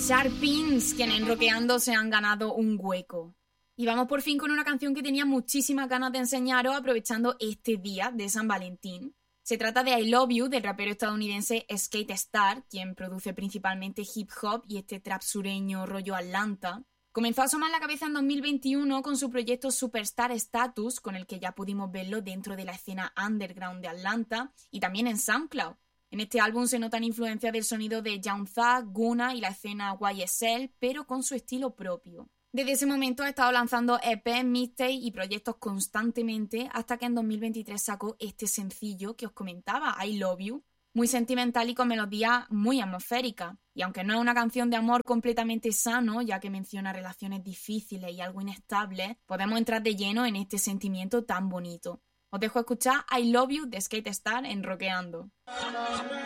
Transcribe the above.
Sharpins, quienes en Rockeando se han ganado un hueco. Y vamos por fin con una canción que tenía muchísimas ganas de enseñaros aprovechando este día de San Valentín. Se trata de I Love You del rapero estadounidense Skate Star, quien produce principalmente hip hop y este trap sureño rollo Atlanta. Comenzó a asomar la cabeza en 2021 con su proyecto Superstar Status, con el que ya pudimos verlo dentro de la escena underground de Atlanta y también en SoundCloud. En este álbum se notan influencias del sonido de Young Thug, Gunna y la escena YSL, pero con su estilo propio. Desde ese momento ha estado lanzando EP, mixtape y proyectos constantemente hasta que en 2023 sacó este sencillo que os comentaba, I Love You, muy sentimental y con melodías muy atmosféricas. Y aunque no es una canción de amor completamente sano, ya que menciona relaciones difíciles y algo inestables, podemos entrar de lleno en este sentimiento tan bonito. Os dejo escuchar I Love You de Skate Star en Rockeando.